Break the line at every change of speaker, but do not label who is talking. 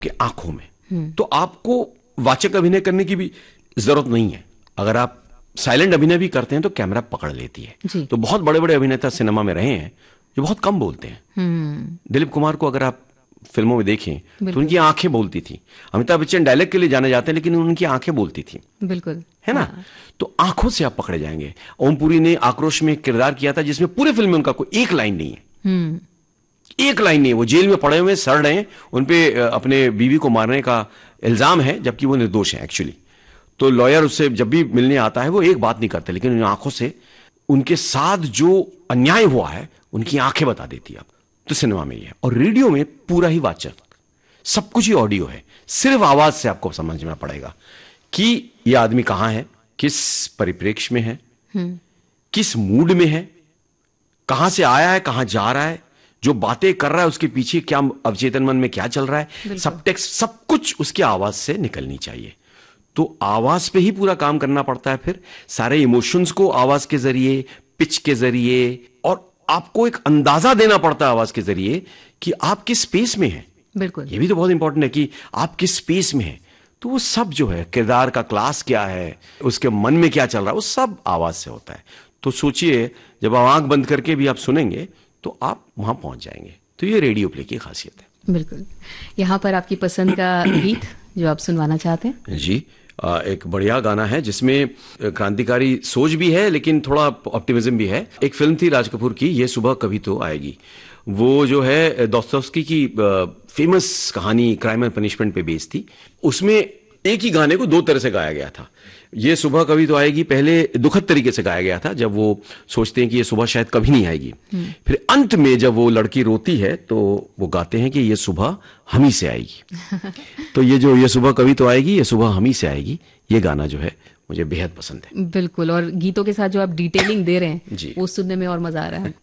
कि आंखों में। तो आपको वाचक अभिनय करने की भी जरूरत नहीं है। अगर आप साइलेंट अभिनय भी करते हैं तो कैमरा पकड़ लेती है। तो बहुत बड़े बड़े अभिनेता सिनेमा में रहे हैं जो बहुत कम बोलते हैं। दिलीप कुमार को अगर आप फिल्मों में देखें तो उनकी आंखें बोलती थी। अमिताभ बच्चन डायलॉग के लिए जाने जाते हैं लेकिन उनकी आंखें बोलती थी।
बिल्कुल,
है ना। तो आंखों से आप पकड़े जाएंगे। ओम पुरी ने आक्रोश में एक किरदार किया था जिसमें पूरे फिल्म में उनका कोई एक लाइन नहीं है। एक लाइन नहीं है। वो जेल में पड़े हुए सड़ रहे हैं, उनपे अपने बीवी को मारने का इल्जाम है जबकि वो निर्दोष है एक्चुअली। तो लॉयर उससे जब भी मिलने आता है वो एक बात नहीं करते, लेकिन उन आंखों से उनके साथ जो अन्याय हुआ है उनकी आंखें बता देती है। अब तो सिनेमा में ही है। और रेडियो में पूरा ही वाचक, सब कुछ ही ऑडियो है। सिर्फ आवाज से आपको समझना पड़ेगा कि यह आदमी कहां है, किस परिप्रेक्ष्य में है, किस मूड में है, कहां से आया है, कहां जा रहा है, जो बातें कर रहा है उसके पीछे क्या अवचेतन मन में क्या चल रहा है, सब टेक्स्ट सब कुछ उसकी आवाज से निकलनी चाहिए। तो आवाज पे ही पूरा काम करना पड़ता है। फिर सारे इमोशंस को आवाज के जरिए, पिच के जरिए, और आपको एक अंदाजा देना पड़ता है आवाज के जरिए कि आप किस स्पेस में हैं।
बिल्कुल,
ये भी तो बहुत इंपॉर्टेंट है कि आप किस स्पेस में हैं। तो वो सब जो है, किरदार का क्लास क्या है, उसके मन में क्या चल रहा है, वो सब आवाज से होता है। तो सोचिए, जब आप आंख बंद करके भी आप सुनेंगे तो आप वहां पहुंच जाएंगे। तो ये रेडियो प्ले की खासियत है।
बिल्कुल। यहाँ पर आपकी पसंद का गीत जो आप सुनवाना चाहते हैं?
जी, एक बढ़िया गाना है जिसमें क्रांतिकारी सोच भी है लेकिन थोड़ा ऑप्टिमिज्म भी है। एक फिल्म थी राज कपूर की, ये सुबह कभी तो आएगी। वो जो है दोस्तोव्स्की की फेमस कहानी क्राइम एंड पनिशमेंट पे बेस्ड थी। उसमें एक ही गाने को दो तरह से गाया गया था। ये सुबह कभी तो आएगी पहले दुखद तरीके से गाया गया था, जब वो सोचते हैं कि ये सुबह शायद कभी नहीं आएगी। फिर अंत में जब वो लड़की रोती है तो वो गाते हैं कि ये सुबह हम ही से आएगी। तो ये जो ये सुबह कभी तो आएगी, ये सुबह हम ही से आएगी, ये गाना जो है मुझे बेहद पसंद है।
बिल्कुल, और गीतों के साथ जो आप डिटेलिंग दे रहे हैं
जी,
वो सुनने में और मजा आ रहा है।